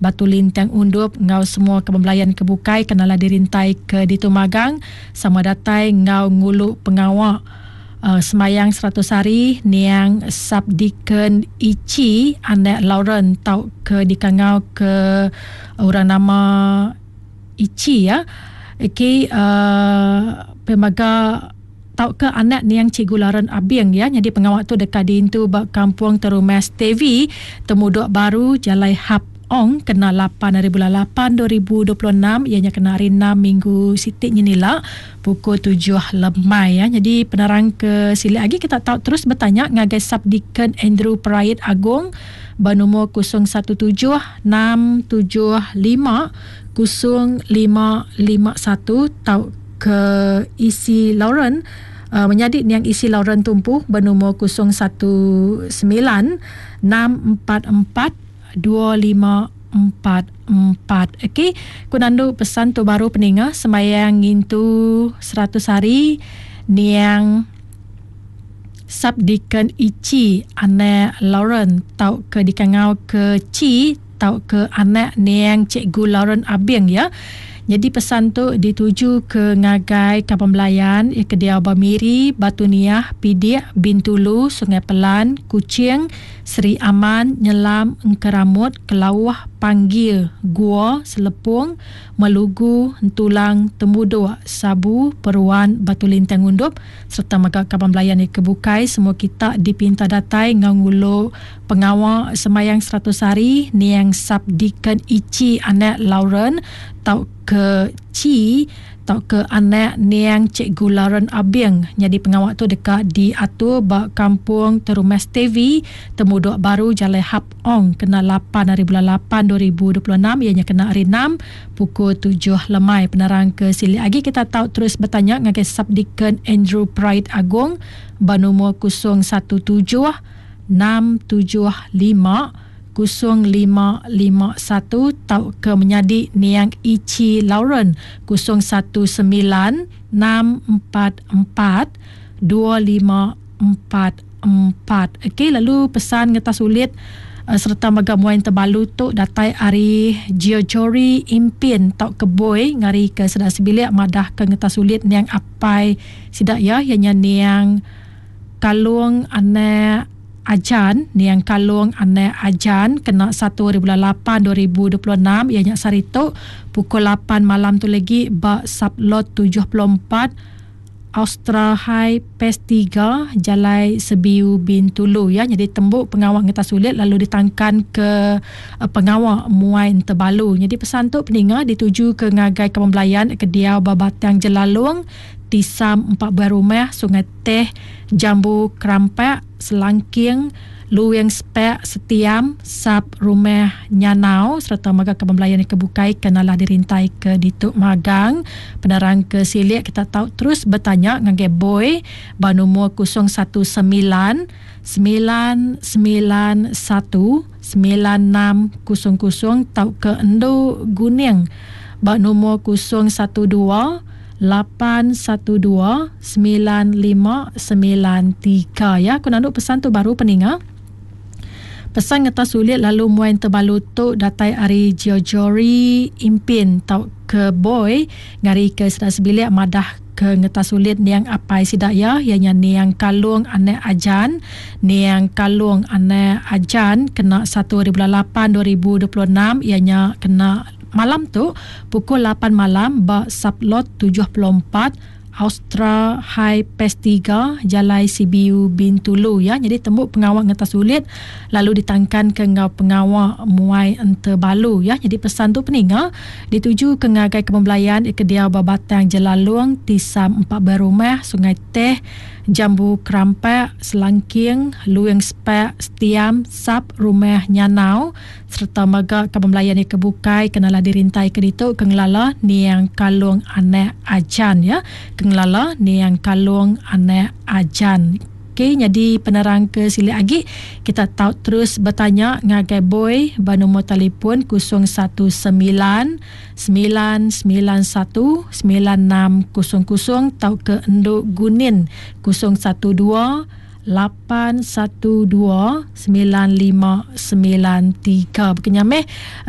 Batu Lintang Undup ngau semua kebembelayan kebukai kenalah dirintai ke Ditu Magang sama datai ngau ngulu pengawak semayang 100 hari niang Sabdiken Ici anak Lauren tau ke dikangau ke orang nama Ici ya. Okey, pemaga tau ke anak ni yang Cikgu Lauren Abing ya. Jadi pengawak tu dekat di itu kampung Terumas TV temuduk baru Jalai Hap Ong kena 8 hari bulan 8 2026 ianya kena hari 6 minggu sitik nila pukul 7 lemai ya. Jadi penerang ke sili lagi kita tahu terus bertanya ngagai Sabdiken Andrew Prayit Agong bernomor 0176750551 tahu ke isi Lauren menyadik yang isi Lauren tumpuh bernomor 0199442544. Okey, kunandu pesan tu baru peninga semayang ngintu 100 hari niang Sabdiken Ici anak Lauren tau ke dikangau ke Ci tau ke anak niang Cikgu Lauren Abing ya. Jadi pesan tu dituju ke ngagai Kapembelayan ke Diau Bamiri, Batu Niah, Pidik, Bintulu, Sungai Pelan, Kuching, Seri Aman, Nyelam, Engkeramut, Kelawah, Panggil, Gua, Selepung, Melugu, Entulang, Tembudu, Sabu, Peruan, Batu Lintang Undup serta Magak Kapembelayan kebukai semua kita dipinta datai ngangulu pengawal semayang 100 hari niang Sabdiken Ici anak Lauren tau ke Ci tau ke anak niang Cikgu Lauren Abing. Jadi pengawak tu dekat di atur bak kampung Terumas TV temuduk baru Jalai Hap Ong kena 8 hari bulan 8 2026 ianya kena hari 6 pukul 7 lemai. Penerang ke sili lagi kita tahu terus bertanya ngagai Sabdiken Andrew Prayit Agong bernomor 0176750551 tau ke menjadi niang Ici Lauren 0194442544. Okey, lalu pesan ngetas sulit serta magamuan terbalu tu datai ari Georgori Impin tau ke boy ngari ke sedak sebilik madah ke ngetas sulit niang apai sidak ya ianya niang Kalung anak Ajan niang Kalung anak Ajan kena 1 hari bulan 8 2026 ianya Sarito pukul 8 malam tu lagi bak Sablot 74 Austra High PES 3 Jalai Sebiu Bintulu ya. Jadi tembuk pengawak ngetas sulit lalu ditangkan ke pengawak Muai Terbalu. Jadi pesan tu peninga dituju ke ngagai Kapembelayan ke Diau Babatang Jelalung Tisam 4 buah rumah Sungai Teh Jambu Kerampak Selangking Luweng Spek Setiam Sab Rumah Nyanau serta Magang Kapembelayan kebukai kenalah dirintai ke Dituk Magang. Penerang ke silik kita tahu terus bertanya ngagai boy bernomor 0199919600 tau ke Endo Guning bernomor 012-812-9593 ya. Aku nak pesan tu baru peninga. Pesan ngetas sulit lalu muain terbalu tu datai ari Georgori Impin tau ke boy ngari ke sedak sebilik madah ke ngetas sulit niang apai sidak ya ianya niang Kalung anak Ajan niang Kalung anak Ajan kena 1 hari bulan 8 2026 ianya kena malam tu pukul 8 malam bak Sablot 74 Austra High PES 3 Jalai Sibiu Bintulu ya. Jadi tembuk pengawak ngetas sulit lalu ditangkan ke ngau pengawak Muai Terbalu ya. Jadi pesan tu peninga dituju ke ngagai Kapembelayan ke Diau Babatang Jelalung Tisam 4 buah rumah Sungai Teh Jambu Kerampak Selangking Luweng Spek Setiam Sab Rumah Nyanau serta Maga Kapembelayan kebukai kenalah dirintai ke dituk kengelala niang Kalung anak Ajan ya. Kengelala niang Kalung anak Ajan. Okey, jadi penerang ke sili lagi kita tahu terus bertanya ngagai boy bernomor telefon 0199919600 tahu ke Enduk Gunin 012-812-9593. Berkenyameh